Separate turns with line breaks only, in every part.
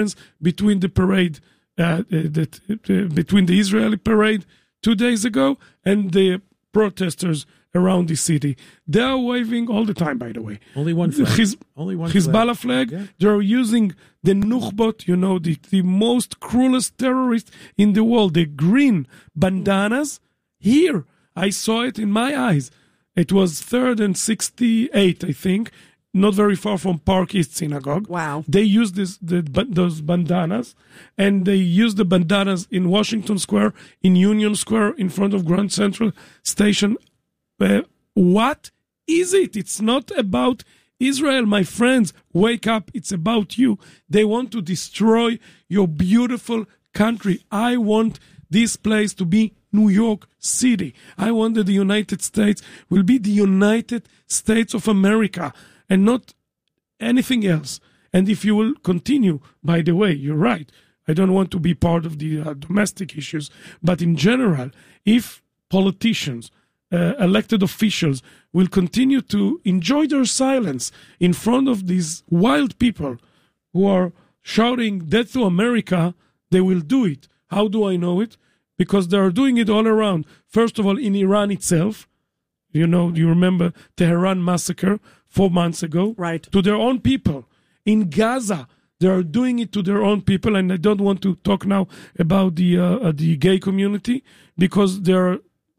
between the parade, between the Israeli parade 2 days ago and the protesters around the city. They are waving all the time, by the way.
Only one flag. Only one
Hezbollah flag. Yeah. They are using the Nukhbot, the most cruelest terrorists in the world, the green bandanas. Here, I saw it in my eyes. It was 3rd and 68, I think, not very far from Park East Synagogue.
Wow.
They used those bandanas, and they used the bandanas in Washington Square, in Union Square, in front of Grand Central Station. What is it? It's not about Israel, my friends. Wake up. It's about you. They want to destroy your beautiful country. I want this place to be New York City. I want that the United States will be the United States of America and not anything else. And if you will continue, by the way, you're right. I don't want to be part of the domestic issues. But in general, if politicians, elected officials will continue to enjoy their silence in front of these wild people who are shouting death to America, they will do it. How do I know it? Because they are doing it all around. First of all, in Iran itself, you remember Tehran massacre 4 months ago?
Right.
To their own people. In Gaza, they are doing it to their own people, and I don't want to talk now about the gay community because they're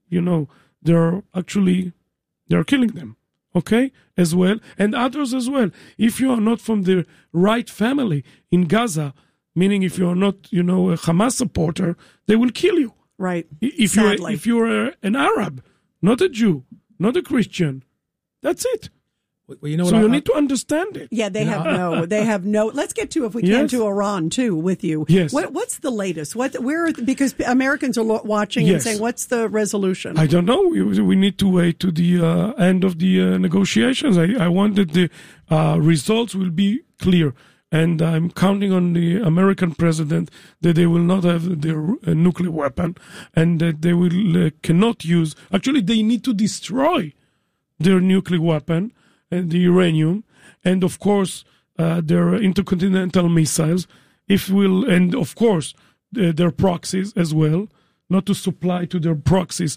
killing them, okay, as well, and others as well. If you are not from the right family in Gaza, meaning if you are not, a Hamas supporter, they will kill you.
Right.
If you're an Arab, not a Jew, not a Christian, that's it.
Well, you need
to understand it.
Yeah, they have no. Let's get to, if we can, to Iran too with you.
Yes.
What's the latest? Because Americans are watching and saying, what's the resolution?
I don't know. We need to wait to the end of the negotiations. I want that the results will be clear. And I'm counting on the American president that they will not have their nuclear weapon and that they will cannot use. Actually, they need to destroy their nuclear weapon and the uranium, and of course their intercontinental missiles. And of course their proxies as well. Not to supply to their proxies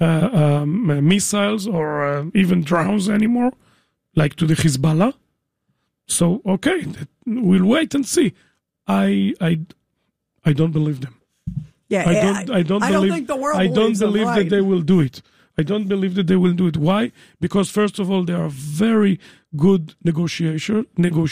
missiles or even drones anymore, like to the Hezbollah. So, okay, we'll wait and see. I don't believe them.
Yeah, I don't think the world believes them, right?
That they will do it. I don't believe that they will do it. Why? Because, first of all, they are very good negotiators.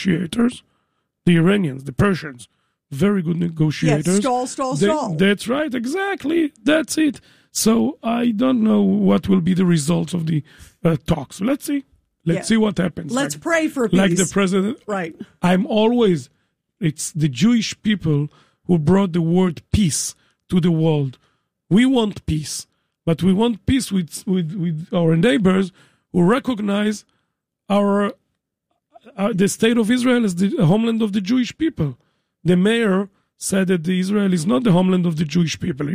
The Iranians, the Persians, very good negotiators.
Yeah, stall.
That's right, exactly. That's it. So I don't know what will be the results of the talks. Let's see. Let's see what happens.
Let's pray for peace.
Like the president.
Right.
It's the Jewish people who brought the word peace to the world. We want peace, but we want peace with our neighbors who recognize the state of Israel as the homeland of the Jewish people. The mayor said that Israel is not the homeland of the Jewish people.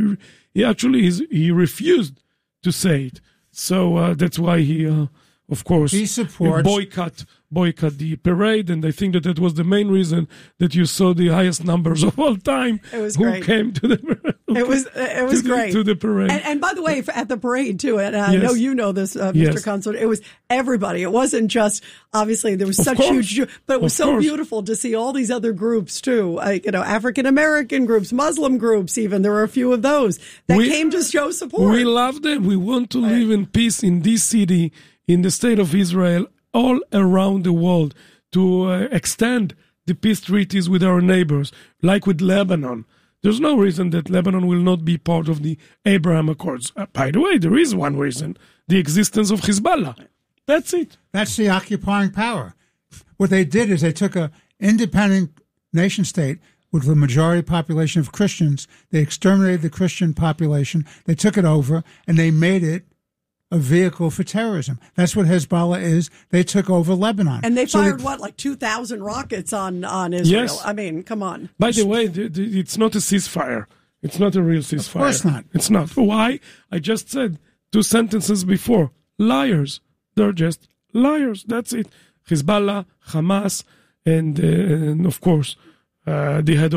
He refused to say it. So that's why he... Of course,
he supports
boycott the parade, and I think that was the main reason that you saw the highest numbers of all time.
It was
great. Came to the
it was great
to the parade.
And by the way, at the parade too, and I know you know this, Mr. Consul. It was everybody. It wasn't just obviously there was such huge, but it was so beautiful to see all these other groups too. African American groups, Muslim groups, even there were a few of those that came to show support.
We love them. We want to live in peace in this city, in the state of Israel, all around the world, to extend the peace treaties with our neighbors, like with Lebanon. There's no reason that Lebanon will not be part of the Abraham Accords. By the way, there is one reason, the existence of Hezbollah. That's it.
That's the occupying power. What they did is they took an independent nation state with a majority population of Christians. They exterminated the Christian population. They took it over, and they made it a vehicle for terrorism. That's what Hezbollah is. They took over Lebanon.
And they fired, 2,000 rockets on Israel?
Yes.
I mean, come on.
By the way, it's not a ceasefire. It's not a real ceasefire.
Of course not.
It's not. Why? I just said 2 sentences before. Liars. They're just liars. That's it. Hezbollah, Hamas, and of course, the head